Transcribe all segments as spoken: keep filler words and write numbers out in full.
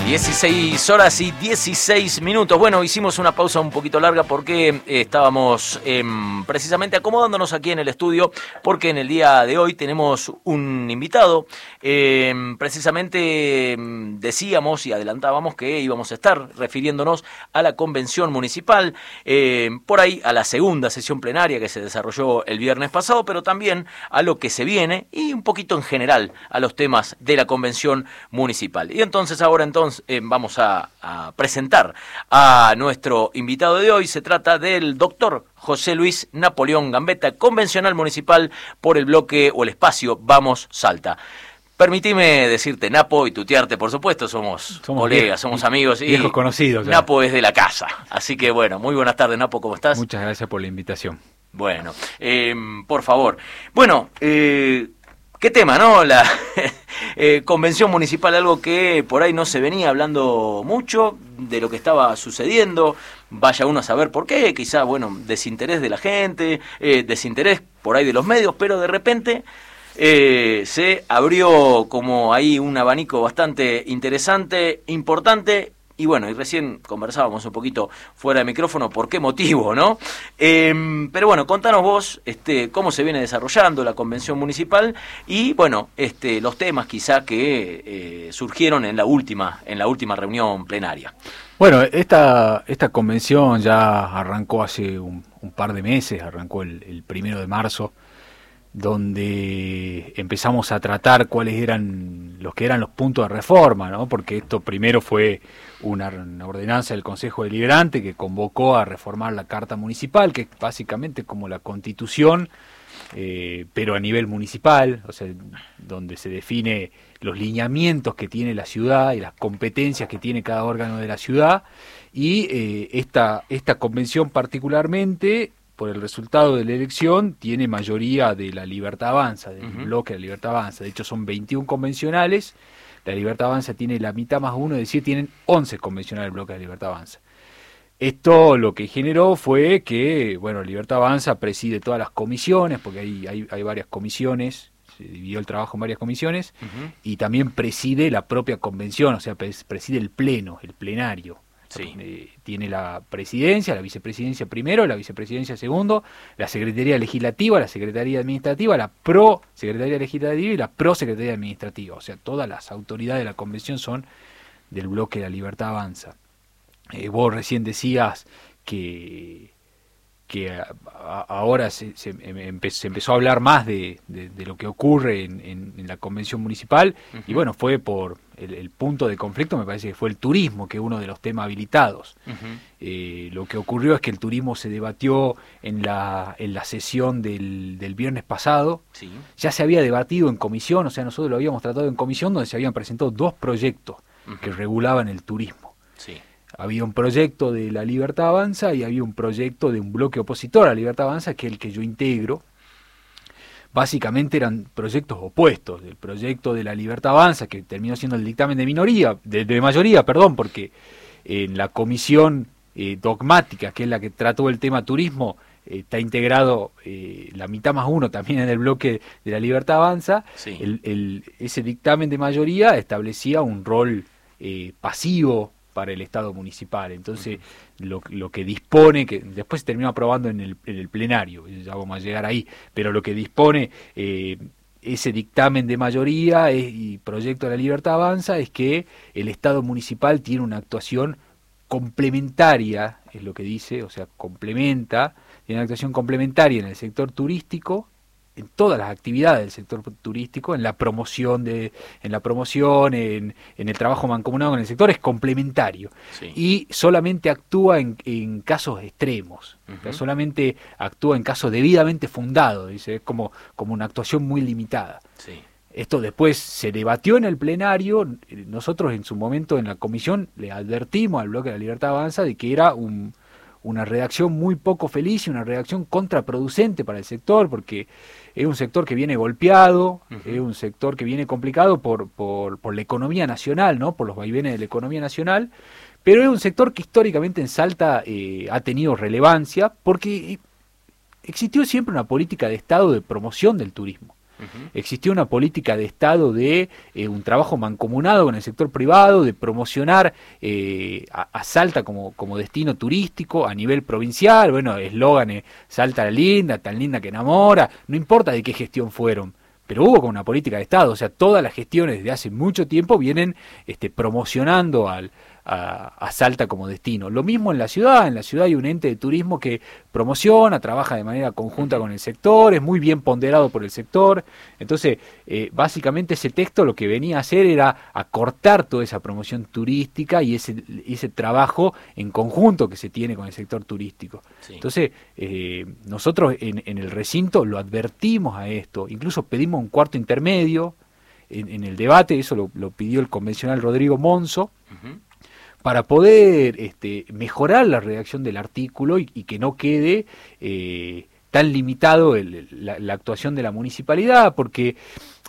dieciséis horas y dieciséis minutos. Bueno, hicimos una pausa un poquito larga porque eh, estábamos eh, precisamente acomodándonos aquí en el estudio, porque en el día de hoy tenemos un invitado. Eh, precisamente eh, decíamos y adelantábamos que íbamos a estar refiriéndonos a la convención municipal, eh, por ahí a la segunda sesión plenaria que se desarrolló el viernes pasado, pero también a lo que se viene y un poquito en general a los temas de la convención municipal. Y entonces ahora entonces Eh, vamos a, a presentar a nuestro invitado de hoy. Se trata del doctor José Luis Napoleón Gambetta, convencional municipal por el bloque o el espacio Vamos Salta. Permitime decirte Napo y tutearte, por supuesto, somos, somos colegas, viejos, somos amigos. Y viejos conocidos. Ya. Napo es de la casa, así que bueno, muy buenas tardes Napo, ¿cómo estás? Muchas gracias por la invitación. Bueno, eh, por favor. Bueno, eh... ¿qué tema, no? La eh, convención municipal, algo que por ahí no se venía hablando mucho de lo que estaba sucediendo. Vaya uno a saber por qué, quizá, bueno, desinterés de la gente, eh, desinterés por ahí de los medios, pero de repente eh, se abrió como ahí un abanico bastante interesante, importante. Y bueno, y recién conversábamos un poquito fuera de micrófono por qué motivo, ¿no? Eh, pero bueno, contanos vos este, cómo se viene desarrollando la convención municipal y bueno, este, los temas quizá que eh, surgieron en la última, en la última reunión plenaria. Bueno, esta, esta convención ya arrancó hace un, un par de meses, arrancó el, el primero de marzo, donde empezamos a tratar cuáles eran los que eran los puntos de reforma, ¿no? Porque esto primero fue una, una ordenanza del Consejo Deliberante que convocó a reformar la Carta Municipal, que es básicamente como la Constitución, eh, pero a nivel municipal, o sea, donde se define los lineamientos que tiene la ciudad y las competencias que tiene cada órgano de la ciudad, y eh, esta, esta convención particularmente, por el resultado de la elección, tiene mayoría de la Libertad Avanza, del uh-huh. bloque de la Libertad Avanza. De hecho, son veintiún convencionales, la Libertad Avanza tiene la mitad más uno, es decir, tienen once convencionales del bloque de la Libertad Avanza. Esto lo que generó fue que, bueno, Libertad Avanza preside todas las comisiones, porque hay, hay, hay varias comisiones, se dividió el trabajo en varias comisiones, uh-huh. y también preside la propia convención, o sea, preside el pleno, el plenario. Sí. Eh, tiene la presidencia, la vicepresidencia primero, la vicepresidencia segundo, la secretaría legislativa, la secretaría administrativa, la pro secretaría legislativa y la pro secretaría administrativa. O sea, todas las autoridades de la convención son del bloque de la Libertad Avanza. Eh, vos recién decías que que a, a, ahora se, se, empe, se empezó a hablar más de, de, de lo que ocurre en, en, en la convención municipal, uh-huh. y bueno, fue por el, el punto de conflicto, me parece que fue el turismo, que es uno de los temas habilitados. Uh-huh. Eh, lo que ocurrió es que el turismo se debatió en la, en la sesión del, del viernes pasado, sí. ya se había debatido en comisión, o sea, nosotros lo habíamos tratado en comisión, donde se habían presentado dos proyectos uh-huh. que regulaban el turismo. Sí. Había un proyecto de la Libertad Avanza y había un proyecto de un bloque opositor a la Libertad Avanza, que es el que yo integro. Básicamente eran proyectos opuestos. El proyecto de la Libertad Avanza, que terminó siendo el dictamen de minoría, de, de mayoría, perdón, porque en la comisión eh, dogmática, que es la que trató el tema turismo, eh, está integrado eh, la mitad más uno también en el bloque de la Libertad Avanza. Sí. El, el, ese dictamen de mayoría establecía un rol eh, pasivo para el Estado municipal. Entonces, uh-huh. lo, lo que dispone, que después se terminó aprobando en el, en el plenario, ya vamos a llegar ahí, pero lo que dispone eh, ese dictamen de mayoría es, y proyecto de la Libertad Avanza es que el Estado municipal tiene una actuación complementaria, es lo que dice, o sea, complementa, tiene una actuación complementaria en el sector turístico, en todas las actividades del sector turístico, en la promoción de, en la promoción, en, en el trabajo mancomunado con el sector, es complementario. Sí. Y solamente actúa en, en casos extremos, uh-huh. o sea, solamente actúa en casos debidamente fundados, dice, es como, como una actuación muy limitada. Sí. Esto después se debatió en el plenario, nosotros en su momento en la comisión le advertimos al bloque de la Libertad Avanza de que era un una redacción muy poco feliz y una redacción contraproducente para el sector, porque es un sector que viene golpeado, uh-huh. es un sector que viene complicado por, por, por la economía nacional, ¿no? Por los vaivenes de la economía nacional, pero es un sector que históricamente en Salta eh, ha tenido relevancia, porque existió siempre una política de Estado de promoción del turismo. Uh-huh. Existió una política de Estado de eh, un trabajo mancomunado con el sector privado, de promocionar eh, a, a Salta como, como destino turístico a nivel provincial. Bueno, eslóganes, Salta la linda, tan linda que enamora, no importa de qué gestión fueron. Pero hubo como una política de Estado, o sea, todas las gestiones desde hace mucho tiempo vienen este, promocionando al, a, a Salta como destino. Lo mismo en la ciudad, en la ciudad hay un ente de turismo que promociona, trabaja de manera conjunta con el sector, es muy bien ponderado por el sector. Entonces, eh, básicamente ese texto lo que venía a hacer era acortar toda esa promoción turística y ese, ese trabajo en conjunto que se tiene con el sector turístico. Sí. Entonces, eh, nosotros en, en el recinto lo advertimos a esto, incluso pedimos un cuarto intermedio en, en el debate, eso lo, lo pidió el convencional Rodrigo Monzo, uh-huh. para poder este, mejorar la redacción del artículo y, y que no quede eh, tan limitado el, la, la actuación de la municipalidad, porque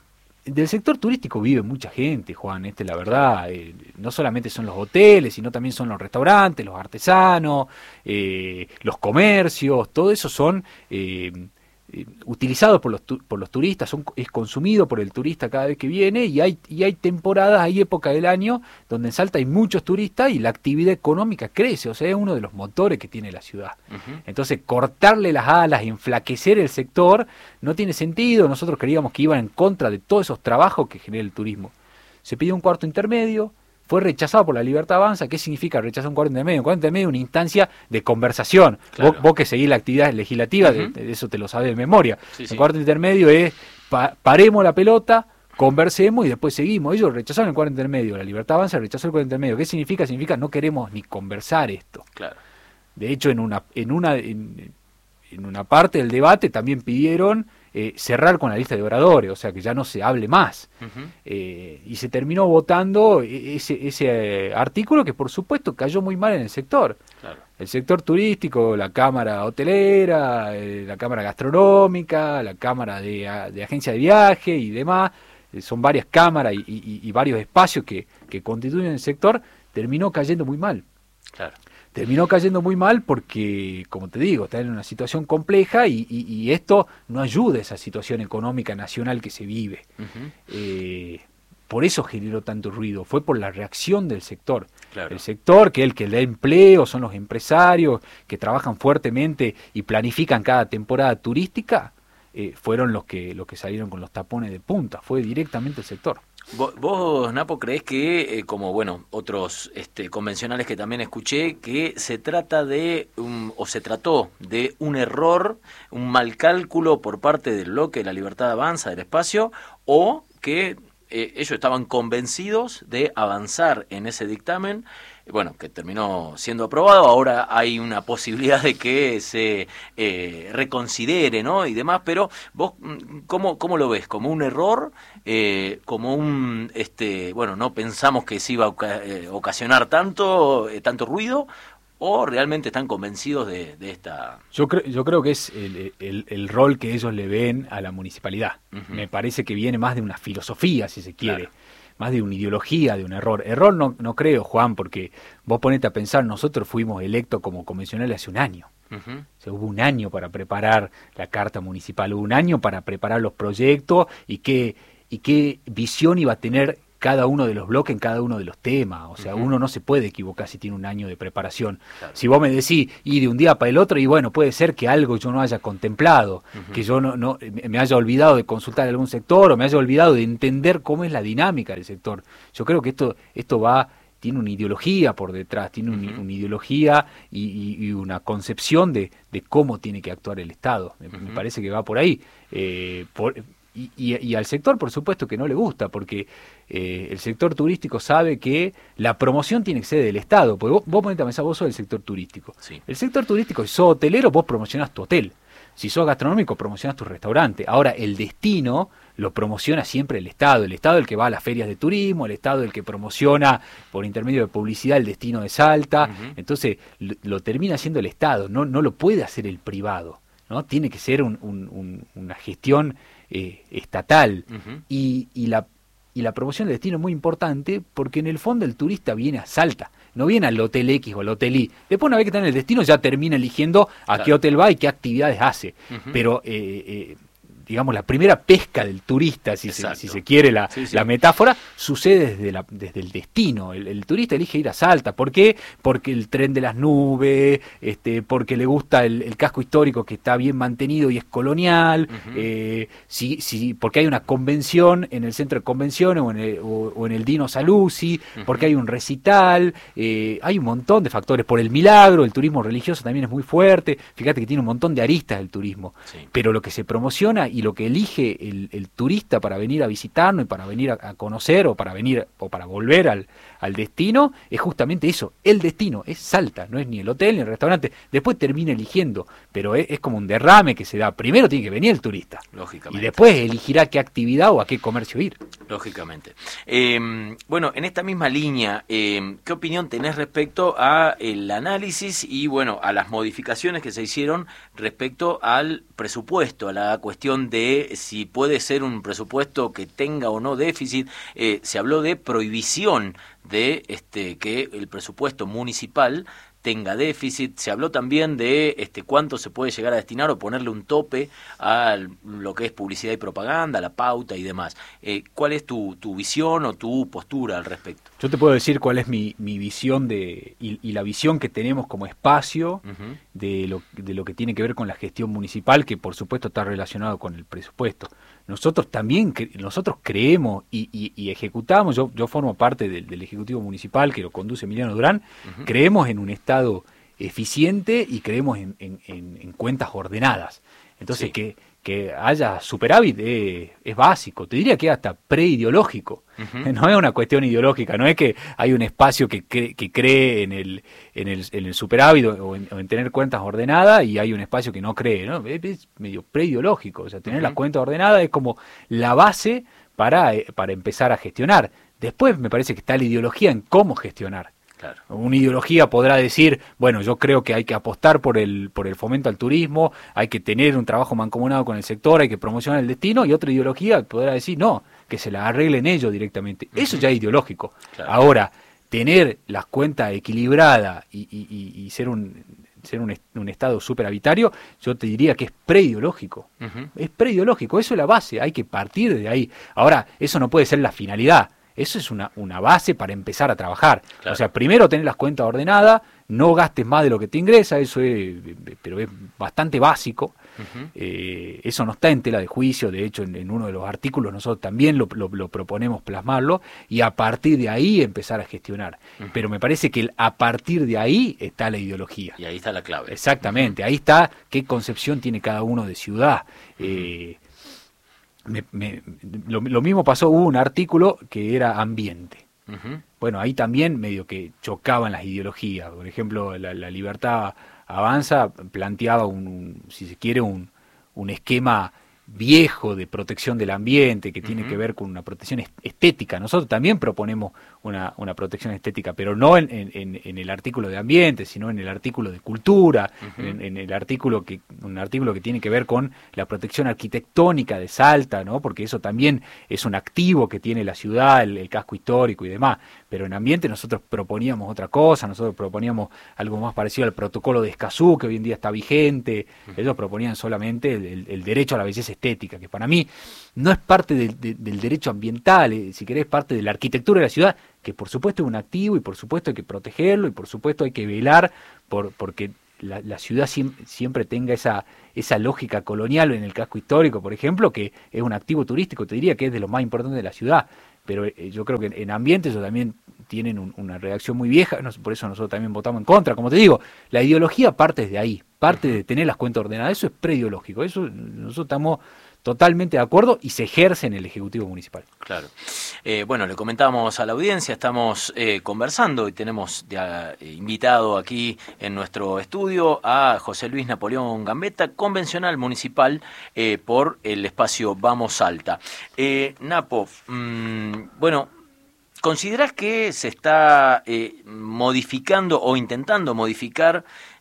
del sector turístico vive mucha gente, Juan, esta es la verdad. Eh, no solamente son los hoteles, sino también son los restaurantes, los artesanos, eh, los comercios, todo eso son eh, eh, utilizados por los, tu, por los turistas, son, es consumido por el turista cada vez que viene, y hay, y hay temporadas, hay época del año donde en Salta hay muchos turistas y la actividad económica crece, o sea, es uno de los motores que tiene la ciudad. Uh-huh. Entonces, cortarle las alas, enflaquecer el sector, no tiene sentido. Nosotros creíamos que iban en contra de todos esos trabajos que genera el turismo. Se pidió un cuarto intermedio, fue rechazado por la Libertad Avanza. ¿Qué significa rechazar un cuarto intermedio? Un cuarto intermedio es una instancia de conversación. Claro. Vos, vos que seguís la actividad legislativa, uh-huh. de, de eso te lo sabés de memoria. Sí, el sí. cuarto intermedio es, pa, paremos la pelota, conversemos y después seguimos. Ellos rechazaron el cuarto intermedio, la Libertad Avanza rechazó el cuarto intermedio. ¿Qué significa? Significa no queremos ni conversar esto. Claro. De hecho, en una, en una, en, en una parte del debate también pidieron Eh, cerrar con la lista de oradores, o sea, que ya no se hable más. Uh-huh. Eh, y se terminó votando ese, ese eh, artículo que, por supuesto, cayó muy mal en el sector. Claro. El sector turístico, la Cámara Hotelera, eh, la Cámara Gastronómica, la Cámara de, de Agencia de Viaje y demás, eh, son varias cámaras y, y, y varios espacios que, que constituyen el sector, terminó cayendo muy mal. Claro. Terminó cayendo muy mal porque, como te digo, está en una situación compleja y, y, y esto no ayuda a esa situación económica nacional que se vive. Uh-huh. Eh, por eso generó tanto ruido, fue por la reacción del sector. Claro. El sector, que es el que le da empleo, son los empresarios que trabajan fuertemente y planifican cada temporada turística, eh, fueron los que, los que salieron con los tapones de punta, fue directamente el sector. ¿Vos, vos, Napo, creés que, eh, como bueno, otros este, convencionales que también escuché, que se trata de, un, o se trató de un error, un mal cálculo por parte del bloque de la Libertad Avanza del espacio, o que eh, ellos estaban convencidos de avanzar en ese dictamen, bueno, que terminó siendo aprobado, ahora hay una posibilidad de que se eh, reconsidere, ¿no? Y demás, pero vos, ¿cómo, cómo lo ves? ¿Como un error? Eh, como un, este, bueno, no pensamos que se iba a oca- eh, ocasionar tanto, eh, tanto ruido, o realmente están convencidos de, de esta... Yo creo, yo creo que es el, el, el rol que ellos le ven a la municipalidad. Uh-huh. Me parece que viene más de una filosofía, si se quiere. Claro. Más de una ideología, de un error. Error no, no creo, Juan, porque vos ponete a pensar, nosotros fuimos electos como convencionales hace un año. Uh-huh. O sea, hubo un año para preparar la carta municipal, hubo un año para preparar los proyectos y qué, y qué visión iba a tener cada uno de los bloques en cada uno de los temas. O sea, uh-huh. uno no se puede equivocar si tiene un año de preparación. Claro. Si vos me decís, y de un día para el otro, y bueno, puede ser que algo yo no haya contemplado, uh-huh. que yo no, no me haya olvidado de consultar algún sector, o me haya olvidado de entender cómo es la dinámica del sector. Yo creo que esto, esto va, tiene una ideología por detrás, tiene un, uh-huh. una ideología y, y, y una concepción de, de cómo tiene que actuar el Estado. Me, uh-huh. me parece que va por ahí. Eh, por, Y, y, y al sector, por supuesto, que no le gusta, porque eh, el sector turístico sabe que la promoción tiene que ser del Estado. Porque vos, vos ponete a pensar, vos sos el sector turístico. Sí. El sector turístico, si sos hotelero, vos promocionás tu hotel. Si sos gastronómico, promocionás tu restaurante. Ahora, el destino lo promociona siempre el Estado. El Estado es el que va a las ferias de turismo, el Estado es el que promociona por intermedio de publicidad el destino de Salta. Uh-huh. Entonces, lo, lo termina haciendo el Estado, no, no lo puede hacer el privado, ¿no? Tiene que ser un, un, un, una gestión Eh, estatal. Uh-huh. y, y, la, y la promoción del destino es muy importante porque en el fondo el turista viene a Salta, no viene al hotel X o al hotel Y. Después, una vez que está en el destino, ya termina eligiendo a claro. qué hotel va y qué actividades hace. Uh-huh. Pero eh, eh, digamos, la primera pesca del turista, si, se, si se quiere la, sí, sí. la metáfora, sucede desde, la, desde el destino. El, el turista elige ir a Salta. ¿Por qué? Porque el tren de las nubes, este, porque le gusta el, el casco histórico que está bien mantenido y es colonial, uh-huh. eh, si, si, porque hay una convención en el centro de convenciones o en el, o, o en el Dino Saluzzi, uh-huh. porque hay un recital, eh, hay un montón de factores. Por el milagro, el turismo religioso también es muy fuerte. Fíjate que tiene un montón de aristas el turismo. Sí. Pero lo que se promociona y lo que elige el, el turista para venir a visitarnos y para venir a, a conocer o para venir o para volver al, al destino es justamente eso, el destino, es Salta, no es ni el hotel ni el restaurante, después termina eligiendo, pero es, es como un derrame que se da, primero tiene que venir el turista, lógicamente, y después elegirá qué actividad o a qué comercio ir. Lógicamente. Eh, bueno, en esta misma línea, eh, ¿qué opinión tenés respecto a el análisis y bueno, a las modificaciones que se hicieron respecto al presupuesto, a la cuestión de si puede ser un presupuesto que tenga o no déficit? Eh, se habló de prohibición de este que el presupuesto municipal tenga déficit, se habló también de este cuánto se puede llegar a destinar o ponerle un tope a lo que es publicidad y propaganda, la pauta y demás. Eh, ¿Cuál es tu, tu visión o tu postura al respecto? Yo te puedo decir cuál es mi, mi visión de y, y la visión que tenemos como espacio uh-huh. de, lo, de lo que tiene que ver con la gestión municipal, que por supuesto está relacionado con el presupuesto. Nosotros también, nosotros creemos y, y, y ejecutamos, yo, yo formo parte del, del Ejecutivo Municipal que lo conduce Emiliano Durán, uh-huh. creemos en un Estado eficiente y creemos en, en, en, en cuentas ordenadas. Entonces sí. que, que haya superávit es, es básico, te diría que hasta preideológico. Uh-huh. No es una cuestión ideológica, no es que hay un espacio que cree, que cree en el en el, en el superávit o en, o en tener cuentas ordenadas y hay un espacio que no cree, ¿no? Es, es medio preideológico, o sea, tener uh-huh. las cuentas ordenadas es como la base para, para empezar a gestionar. Después me parece que está la ideología en cómo gestionar. Claro. Una ideología podrá decir, bueno, yo creo que hay que apostar por el por el fomento al turismo, hay que tener un trabajo mancomunado con el sector, hay que promocionar el destino, y otra ideología podrá decir, no, que se la arreglen ellos directamente. Uh-huh. Eso ya es ideológico. Claro. Ahora, tener las cuentas equilibradas y, y, y, y ser un ser un, un estado superavitario, yo te diría que es preideológico. Uh-huh. Es preideológico, eso es la base, hay que partir de ahí. Ahora, eso no puede ser la finalidad. Eso es una, una base para empezar a trabajar. Claro. O sea, primero tener las cuentas ordenadas, no gastes más de lo que te ingresa, eso es, pero es bastante básico. Uh-huh. Eh, eso no está en tela de juicio, de hecho en, en uno de los artículos nosotros también lo, lo, lo proponemos plasmarlo, y a partir de ahí empezar a gestionar. Uh-huh. Pero me parece que el, a partir de ahí está la ideología. Y ahí está la clave. Exactamente, uh-huh. ahí está qué concepción tiene cada uno de ciudad. Uh-huh. Eh, Me, me, lo, lo mismo pasó, hubo un artículo que era ambiente. Uh-huh. Bueno, ahí también medio que chocaban las ideologías. Por ejemplo, la, la Libertad Avanza planteaba, un, un si se quiere, un, un esquema viejo de protección del ambiente que tiene uh-huh. que ver con una protección estética. Nosotros también proponemos una, una protección estética, pero no en, en, en el artículo de ambiente, sino en el artículo de cultura, uh-huh. en, en el artículo que un artículo que tiene que ver con la protección arquitectónica de Salta, ¿no? Porque eso también es un activo que tiene la ciudad, el, el casco histórico y demás. Pero en ambiente nosotros proponíamos otra cosa, nosotros proponíamos algo más parecido al protocolo de Escazú, que hoy en día está vigente. Uh-huh. Ellos proponían solamente el, el, el derecho a la belleza estética, que para mí no es parte del, de, del derecho ambiental, eh, si querés, parte de la arquitectura de la ciudad, que por supuesto es un activo y por supuesto hay que protegerlo y por supuesto hay que velar por porque la, la ciudad siempre, siempre tenga esa, esa lógica colonial en el casco histórico, por ejemplo, que es un activo turístico, te diría que es de lo más importante de la ciudad. Pero eh, yo creo que en ambiente ellos también tienen un, una reacción muy vieja, no, por eso nosotros también votamos en contra. Como te digo, la ideología parte desde ahí, parte de tener las cuentas ordenadas, eso es preideológico, eso nosotros estamos totalmente de acuerdo y se ejerce en el Ejecutivo Municipal. Claro. Eh, bueno, le comentamos a la audiencia, estamos eh, conversando y tenemos de, eh, invitado aquí en nuestro estudio a José Luis Napoleón Gambetta, convencional municipal eh, por el espacio Vamos Salta. Eh, Napo, mmm, bueno, ¿considerás que se está eh, modificando o intentando modificar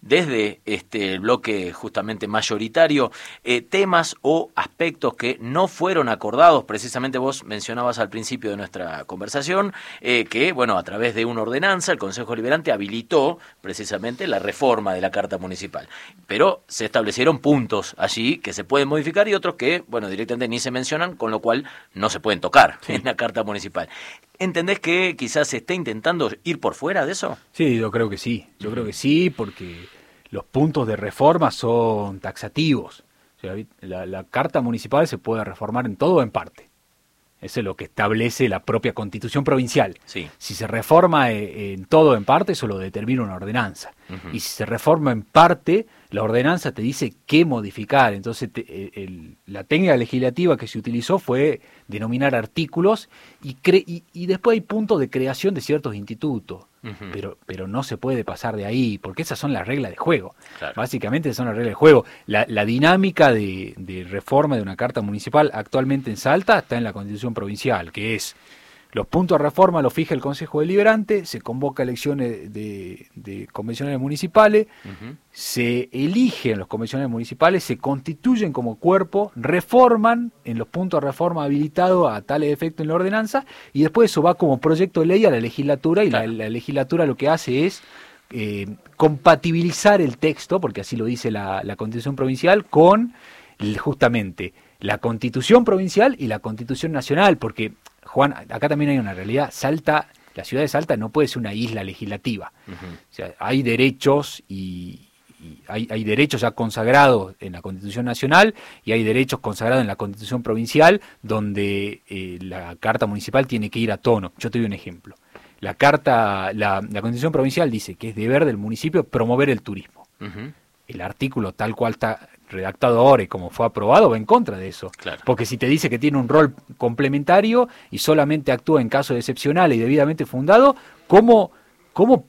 desde este el bloque justamente mayoritario, eh, temas o aspectos que no fueron acordados. Precisamente vos mencionabas al principio de nuestra conversación eh, que, bueno, a través de una ordenanza el Consejo Deliberante habilitó precisamente la reforma de la Carta Municipal. Pero se establecieron puntos allí que se pueden modificar y otros que, bueno, directamente ni se mencionan, con lo cual no se pueden tocar sí. en la Carta Municipal. ¿Entendés que quizás se esté intentando ir por fuera de eso? Sí, yo creo que sí. Yo uh-huh. creo que sí, porque los puntos de reforma son taxativos. O sea, la, la Carta Municipal se puede reformar en todo o en parte. Eso es lo que establece la propia Constitución Provincial. Sí. Si se reforma en todo o en parte, eso lo determina una ordenanza. Uh-huh. Y si se reforma en parte, la ordenanza te dice qué modificar. Entonces, te, el, la técnica legislativa que se utilizó fue denominar artículos y, cre, y, y después hay puntos de creación de ciertos institutos. Uh-huh. Pero, pero no se puede pasar de ahí, porque esas son las reglas de juego. Claro. Básicamente son las reglas de juego. La, la dinámica de, de reforma de una carta municipal actualmente en Salta está en la Constitución Provincial, que es los puntos de reforma los fija el Consejo Deliberante, se convoca elecciones de, de convencionales municipales, uh-huh. se eligen los convencionales municipales, se constituyen como cuerpo, reforman en los puntos de reforma habilitados a tales efectos en la ordenanza, y después eso va como proyecto de ley a la legislatura, y claro. la, la legislatura lo que hace es eh, compatibilizar el texto, porque así lo dice la, la Constitución Provincial, con justamente la Constitución Provincial y la Constitución Nacional, porque Juan, acá también hay una realidad. Salta, la ciudad de Salta no puede ser una isla legislativa. Uh-huh. O sea, hay derechos y, y hay, hay derechos ya consagrados en la Constitución Nacional y hay derechos consagrados en la Constitución Provincial, donde eh, la Carta Municipal tiene que ir a tono. Yo te doy un ejemplo. La carta, la, la Constitución Provincial dice que es deber del municipio promover el turismo. Uh-huh. El artículo tal cual está redactado ahora y como fue aprobado va en contra de eso. Claro. Porque si te dice que tiene un rol complementario y solamente actúa en casos excepcionales y debidamente fundado, ¿cómo, cómo,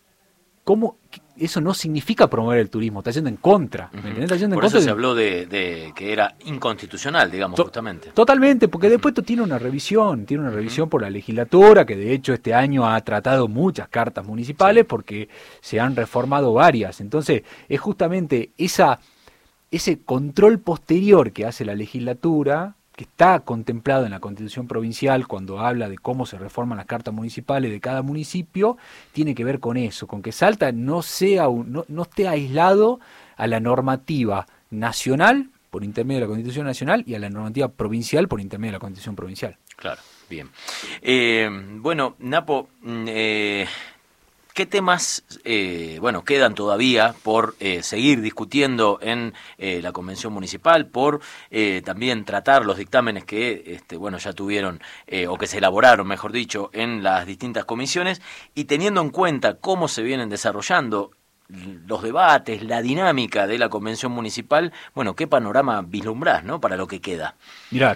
cómo eso no significa promover el turismo? Está yendo en contra. Uh-huh. ¿Me entiendes? Está yendo Por en eso contra se de... habló de, de que era inconstitucional, digamos, to- justamente. Totalmente, porque uh-huh. después esto tiene una revisión, tiene una revisión uh-huh. por la legislatura, que de hecho este año ha tratado muchas cartas municipales sí. porque se han reformado varias. Entonces, es justamente esa... ese control posterior que hace la legislatura, que está contemplado en la Constitución Provincial cuando habla de cómo se reforman las cartas municipales de cada municipio, tiene que ver con eso, con que Salta no sea un, no, no esté aislado a la normativa nacional por intermedio de la Constitución Nacional y a la normativa provincial por intermedio de la Constitución Provincial. Claro, bien. Eh, bueno, Napo, eh, ¿qué temas eh, bueno, quedan todavía por eh, seguir discutiendo en eh, la Convención Municipal, por eh, también tratar los dictámenes que este, bueno, ya tuvieron, eh, o que se elaboraron, mejor dicho, en las distintas comisiones, y teniendo en cuenta cómo se vienen desarrollando los debates, la dinámica de la Convención Municipal, bueno, ¿qué panorama vislumbrás, ¿no?, para lo que queda? Mirá,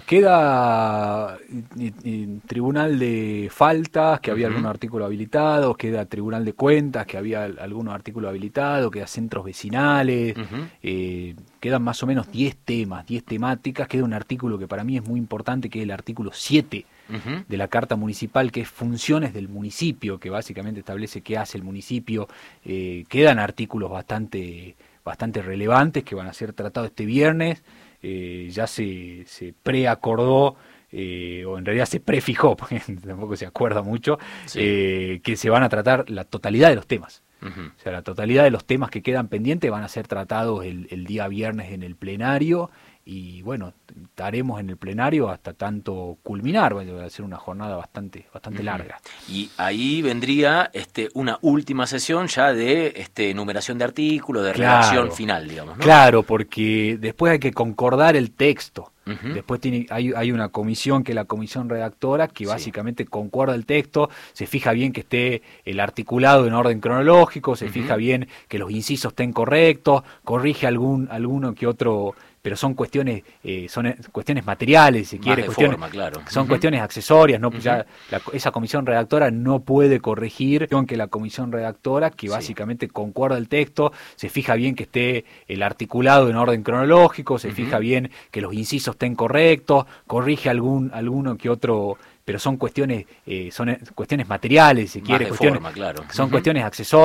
queda y, y, Tribunal de Faltas, que había uh-huh. algunos artículos habilitados, queda Tribunal de Cuentas, que había algunos artículos habilitados, queda centros vecinales, uh-huh. eh, quedan más o menos diez temas, diez temáticas, queda un artículo que para mí es muy importante, que es el artículo siete, Uh-huh. de la Carta Municipal, que es funciones del municipio, que básicamente establece qué hace el municipio. Eh, quedan artículos bastante bastante relevantes que van a ser tratados este viernes. Eh, ya se, se preacordó, eh, o en realidad se prefijó, porque tampoco se acuerda mucho, sí. eh, que se van a tratar la totalidad de los temas. Uh-huh. O sea, la totalidad de los temas que quedan pendientes van a ser tratados el, el día viernes en el plenario. Y bueno, estaremos en el plenario hasta tanto culminar, va a ser una jornada bastante bastante uh-huh. larga. Y ahí vendría este una última sesión ya de este numeración de artículos, de claro, redacción final, digamos, ¿no? Claro, porque después hay que concordar el texto. Uh-huh. Después tiene, hay, hay una comisión que es la comisión redactora que sí. básicamente concuerda el texto, se fija bien que esté el articulado en orden cronológico, se uh-huh. fija bien que los incisos estén correctos, corrige algún alguno que otro, pero son cuestiones eh, son cuestiones materiales, si quiere, cuestiones, forma, claro. son uh-huh. cuestiones accesorias, no uh-huh. ya la, esa comisión redactora no puede corregir, aunque la comisión redactora que sí. básicamente concuerda el texto, se fija bien que esté el articulado en orden cronológico, se uh-huh. fija bien que los incisos estén correctos, corrige algún alguno que otro, pero son cuestiones eh, son cuestiones materiales, si quiere, cuestiones, forma, claro. son uh-huh. cuestiones accesorias.